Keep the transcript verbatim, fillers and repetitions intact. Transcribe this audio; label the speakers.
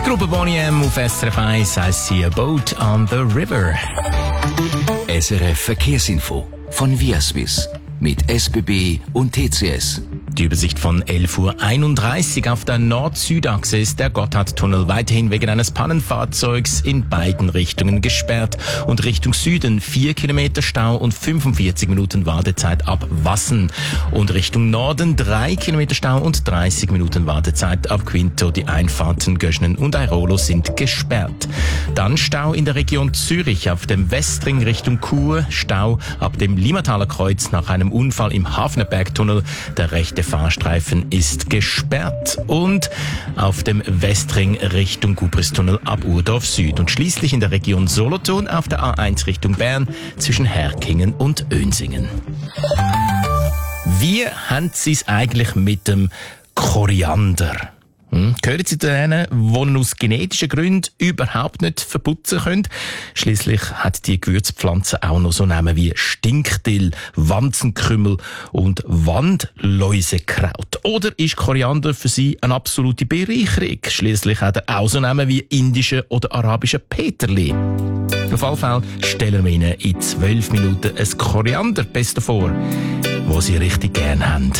Speaker 1: Die Gruppe Boney M auf S R F eins, I See a Boat on the River.
Speaker 2: S R F Verkehrsinfo von Viaswiss mit S B B und T C S.
Speaker 1: Die Übersicht von elf Uhr einunddreißig auf der Nord-Süd-Achse ist der Gotthardtunnel weiterhin wegen eines Pannenfahrzeugs in beiden Richtungen gesperrt und Richtung Süden vier Kilometer Stau und fünfundvierzig Minuten Wartezeit ab Wassen und Richtung Norden drei Kilometer Stau und dreißig Minuten Wartezeit ab Quinto. Die Einfahrten Göschnen und Airolo sind gesperrt. Dann Stau in der Region Zürich auf dem Westring Richtung Chur, Stau ab dem Limmataler Kreuz nach einem Unfall im Hafnerbergtunnel. Der rechte Fahrstreifen ist gesperrt und auf dem Westring Richtung Gubristunnel ab Urdorf Süd und schließlich in der Region Solothurn auf der A eins Richtung Bern zwischen Herkingen und Önsingen. Wie haben Sie es eigentlich mit dem Koriander? Hm? Gehören Sie zu denen, die ihn aus genetischen Gründen überhaupt nicht verputzen können? Schliesslich hat die Gewürzpflanze auch noch so Namen wie Stinkdill, Wanzenkümmel und Wandläusekraut. Oder ist Koriander für Sie eine absolute Bereicherung? Schliesslich hat er auch so Namen wie indische oder arabische Peterli. Auf jeden Fall stellen wir Ihnen in zwölf Minuten ein Korianderpesto vor, das Sie richtig gern haben.